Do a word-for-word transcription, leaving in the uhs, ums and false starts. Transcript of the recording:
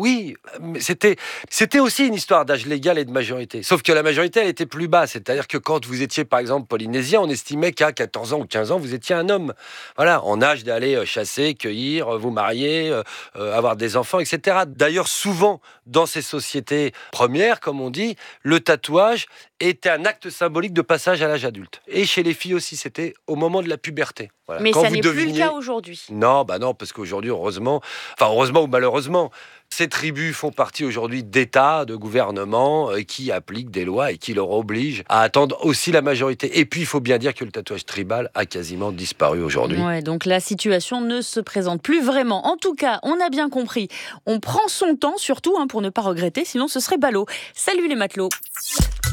oui, mais c'était, c'était aussi une histoire d'âge légal et de majorité. Sauf que la majorité, elle était plus basse. C'est-à-dire que quand vous étiez, par exemple, polynésien, on estimait qu'à quatorze ans ou quinze ans, vous étiez un homme. Voilà, en âge d'aller chasser, cueillir, vous marier, euh, euh, avoir des enfants, et cetera. D'ailleurs, souvent, dans ces sociétés premières, comme on dit, le tatouage était un acte symbolique de passage à l'âge adulte. Et chez les filles aussi, c'était au moment de la puberté. Voilà. Mais Quand ça vous n'est deviniez... plus le cas aujourd'hui. Non, bah non, parce qu'aujourd'hui, heureusement, enfin heureusement ou malheureusement, ces tribus font partie aujourd'hui d'États, de gouvernements euh, qui appliquent des lois et qui leur obligent à attendre aussi la majorité. Et puis, il faut bien dire que le tatouage tribal a quasiment disparu aujourd'hui. Ouais, donc la situation ne se présente plus vraiment. En tout cas, on a bien compris. On prend son temps, surtout hein, pour ne pas regretter, sinon ce serait ballot. Salut les matelots.